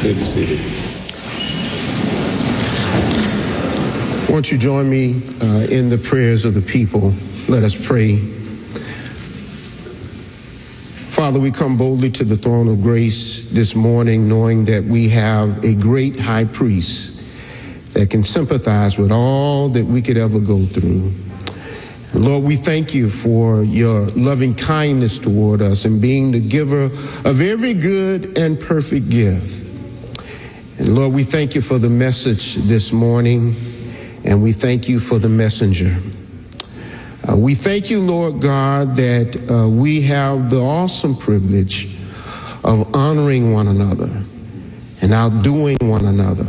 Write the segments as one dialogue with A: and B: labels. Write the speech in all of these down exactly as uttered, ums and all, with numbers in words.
A: may be seated.
B: Won't you join me uh, in the prayers of the people? Let us pray. Father, we come boldly to the throne of grace this morning, knowing that we have a great high priest that can sympathize with all that we could ever go through. And Lord, we thank you for your loving kindness toward us and being the giver of every good and perfect gift. And Lord, we thank you for the message this morning, and we thank you for the messenger. Uh, we thank you, Lord God, that uh, we have the awesome privilege of honoring one another and outdoing one another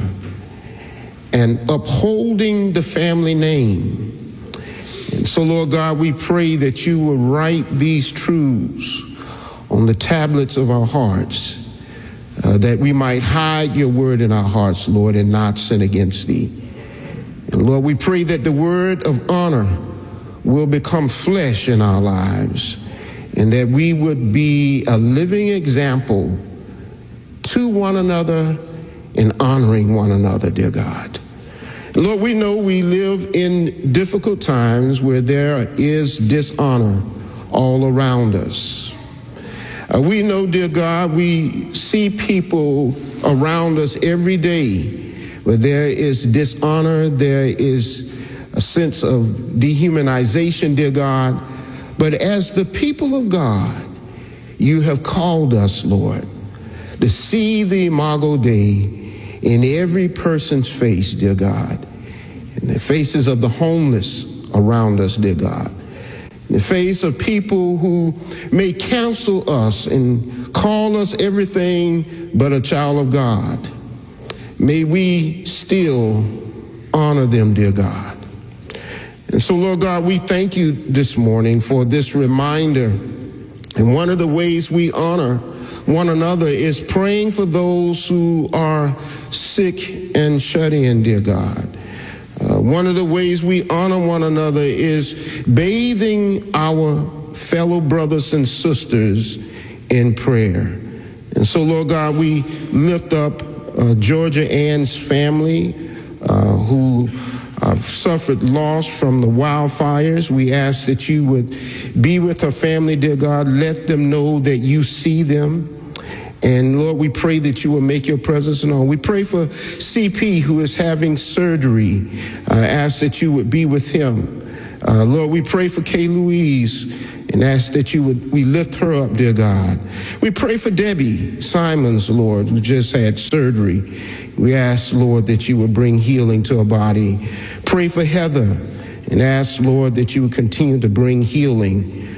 B: and upholding the family name. And so, Lord God, we pray that you will write these truths on the tablets of our hearts, uh, that we might hide your word in our hearts, Lord, and not sin against thee. And Lord, we pray that the word of honor will become flesh in our lives, and that we would be a living example to one another in honoring one another, dear God. Lord, we know we live in difficult times where there is dishonor all around us. Uh, we know, dear God, we see people around us every day where there is dishonor, there is a sense of dehumanization, dear God. But as the people of God, you have called us, Lord, to see the Imago Dei in every person's face, dear God, in the faces of the homeless around us, dear God, in the face of people who may counsel us and call us everything but a child of God. May we still honor them, dear God. And so, Lord God, we thank you this morning for this reminder. And one of the ways we honor one another is praying for those who are sick and shut in, dear God. Uh, one of the ways we honor one another is bathing our fellow brothers and sisters in prayer. And so, Lord God, we lift up uh, Georgia Ann's family uh, who I've suffered loss from the wildfires. We ask that you would be with her family, dear God. Let them know that you see them. And Lord, we pray that you will make your presence known. We pray for C P, who is having surgery. I ask that you would be with him. Uh, Lord, we pray for Kay Louise and ask that you would, we lift her up, dear God. We pray for Debbie Simons, Lord, who just had surgery. We ask, Lord, that you would bring healing to her body. Pray for Heather and ask, Lord, that you would continue to bring healing